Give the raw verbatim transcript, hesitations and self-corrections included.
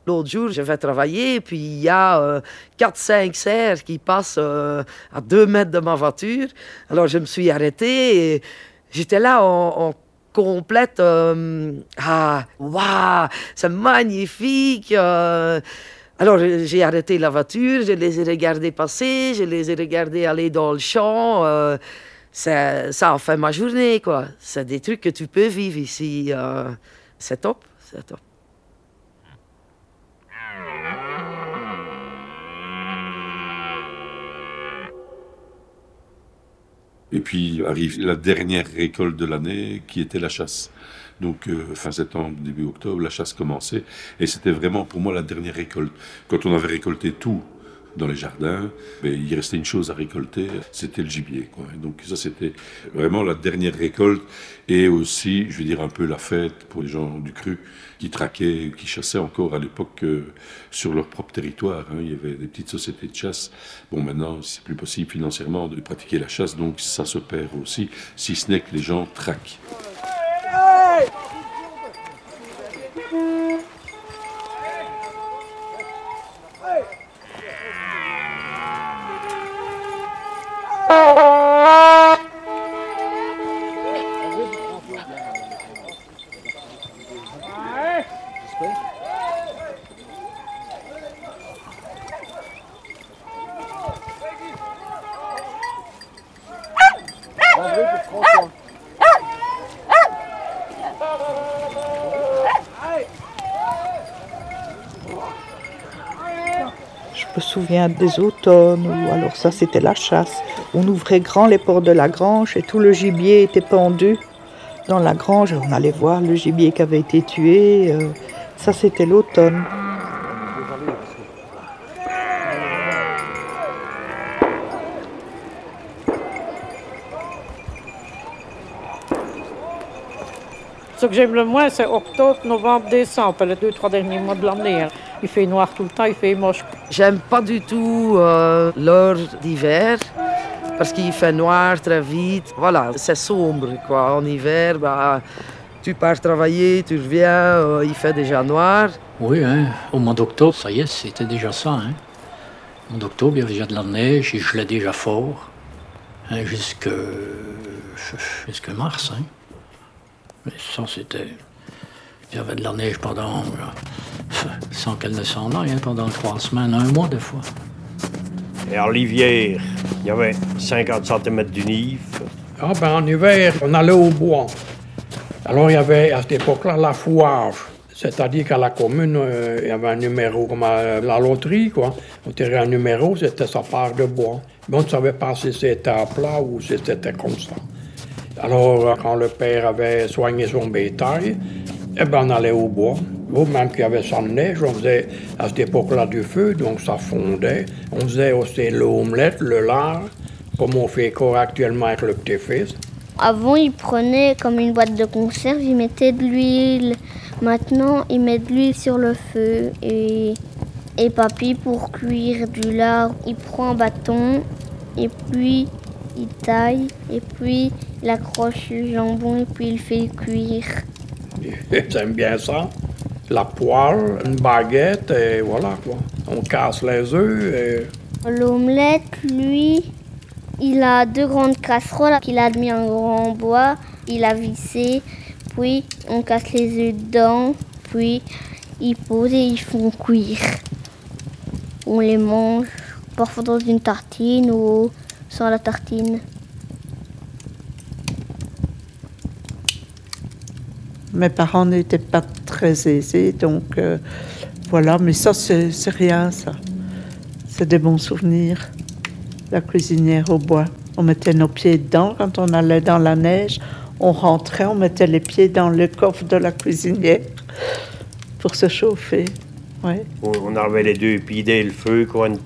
L'autre jour, je vais travailler, puis il y a euh, quatre cinq cerfs qui passent euh, à deux mètres de ma voiture. Alors, je me suis arrêtée et j'étais là en, en complète... Euh, ah, waouh, c'est magnifique! Euh, alors, j'ai arrêté la voiture, je les ai regardés passer, je les ai regardés aller dans le champ. Euh, ça, ça a fait ma journée, quoi. C'est des trucs que tu peux vivre ici. Euh, c'est top, c'est top. Et puis arrive la dernière récolte de l'année, qui était la chasse. Donc euh, fin septembre, début octobre, la chasse commençait. Et c'était vraiment pour moi la dernière récolte. Quand on avait récolté tout dans les jardins, mais il restait une chose à récolter, c'était le gibier, quoi. Et donc ça, c'était vraiment la dernière récolte. Et aussi, je veux dire, un peu la fête pour les gens du cru qui traquaient, qui chassaient encore à l'époque euh, sur leur propre territoire. Hein. Il y avait des petites sociétés de chasse. Bon, maintenant, c'est plus possible financièrement de pratiquer la chasse, donc ça se perd aussi, si ce n'est que les gens traquent. Hey! Je me souviens des automnes où alors ça c'était la chasse. On ouvrait grand les portes de la grange et tout le gibier était pendu dans la grange. On allait voir le gibier qui avait été tué. Ça c'était l'automne. Ce que j'aime le moins, c'est octobre, novembre, décembre, les deux, trois derniers mois de l'année. Il fait noir tout le temps, il fait moche. J'aime pas du tout euh, l'heure d'hiver parce qu'il fait noir très vite. Voilà, c'est sombre, quoi. En hiver, bah, tu pars travailler, tu reviens, euh, il fait déjà noir. Oui, hein, au mois d'octobre, ça y est, c'était déjà ça. Hein. Au mois d'octobre, il y avait déjà de la neige, il gelait déjà fort, hein, jusque, jusque mars. Hein. Mais ça, c'était... Il y avait de la neige pendant, sans qu'elle ne s'en aille, hein, pendant trois semaines, un mois des fois. Et en l'hiver, il y avait cinquante centimètres du Nive. Ah ben en hiver, on allait au bois. Alors il y avait à cette époque-là la fouage. C'est-à-dire qu'à la commune, euh, il y avait un numéro comme à la loterie, quoi. On tirait un numéro, c'était sa part de bois. Mais on ne savait pas si c'était à plat ou si c'était comme ça. Alors, quand le père avait soigné son bétail, eh ben, on allait au bois. Ou même qu'il y avait sans neige, on faisait à cette époque-là du feu, donc ça fondait. On faisait aussi l'omelette, le lard, comme on fait encore actuellement avec le petit-fils. Avant, ils prenaient comme une boîte de conserve, ils mettaient de l'huile. Maintenant, ils mettent de l'huile sur le feu. Et, et papy, pour cuire du lard, il prend un bâton et puis il taille et puis il accroche le jambon et puis il fait cuire. J'aime bien ça. La poêle, une baguette et voilà quoi. On casse les œufs et... L'omelette, lui, il a deux grandes casseroles qu'il a mis en grand bois. Il a vissé, puis on casse les œufs dedans, puis ils posent et ils font cuire. On les mange parfois dans une tartine ou sans la tartine. Mes parents n'étaient pas très aisés, donc euh, voilà, mais ça, c'est, c'est rien, ça. C'est des bons souvenirs, la cuisinière au bois. On mettait nos pieds dedans quand on allait dans la neige. On rentrait, on mettait les pieds dans le coffre de la cuisinière pour se chauffer. Ouais. On enlevait les deux pieds dès le feu, quoi, une